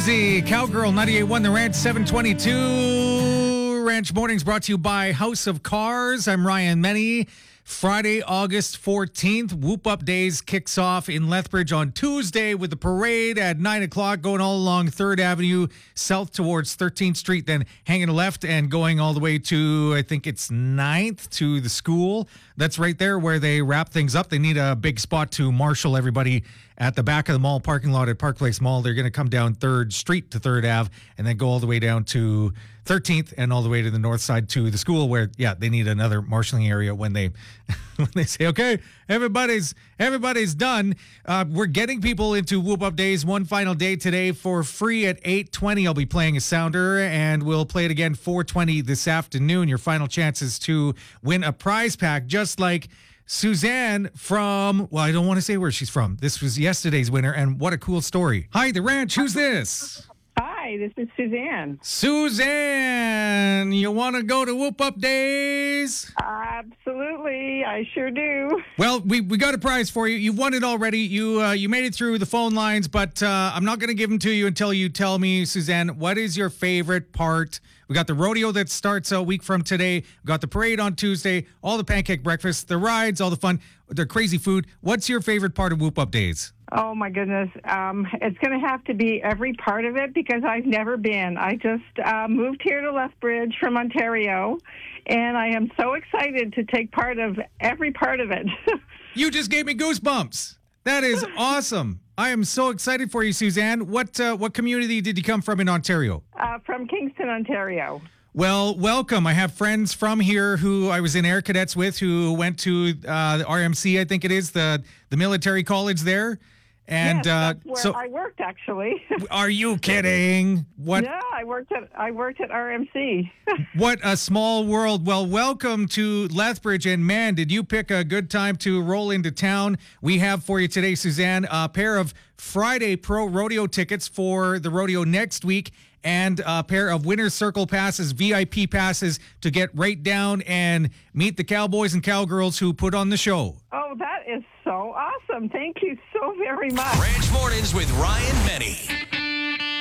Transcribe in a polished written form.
Susie, Cowgirl 98.1 The Ranch 722. Ranch Mornings brought to you by House of Cars. I'm Ryan Menny. Friday, August 14th, Whoop Up Days kicks off in Lethbridge on Tuesday with the parade at 9 o'clock going all along 3rd Avenue south towards 13th Street, then hanging left and going all the way to, I think it's 9th, to the school. That's right there where they wrap things up. They need a big spot to marshal everybody at the back of the mall parking lot at Park Place Mall. They're going to come down 3rd Street to 3rd Ave and then go all the way down to 13th and all the way to the north side to the school where, yeah, they need another marshalling area when they when they say, okay, everybody's done. We're getting people into Whoop Up Days one final day today for free at 8:20. I'll be playing a sounder and we'll play it again 4:20 this afternoon. Your final chances to win a prize pack just like Suzanne from, well, I don't want to say where she's from. This was yesterday's winner, and what a cool story. Hi, The Ranch. Who's this? Hi, this is Suzanne. Suzanne, you want to go to Whoop Up Days? Absolutely, I sure do. Well, we got a prize for you. You won it already. You made it through the phone lines, but I'm not going to give them to you until you tell me, Suzanne, what is your favorite part? We got the rodeo that starts a week from today. We got the parade on Tuesday, all the pancake breakfast, the rides, all the fun, the crazy food. What's your favorite part of Whoop Up Days? Oh, my goodness. It's going to have to be every part of it because I've never been. I just moved here to Lethbridge from Ontario, and I am so excited to take part of every part of it. You just gave me goosebumps. That is awesome. I am so excited for you, Suzanne. What community did you come from in Ontario? From Kingston, Ontario. Well, welcome. I have friends from here who I was in Air Cadets with who went to the RMC, I think it is, the military college there. And yes, that's where I worked, actually. Are you kidding? What? Yeah, I worked at RMC. What a small world. Well, welcome to Lethbridge. And man, did you pick a good time to roll into town. We have for you today, Suzanne, a pair of Friday Pro Rodeo tickets for the rodeo next week and a pair of Winner's Circle passes, VIP passes, to get right down and meet the cowboys and cowgirls who put on the show. Oh, that is so awesome. Thank you so very much. Ranch Mornings with Ryan Menny.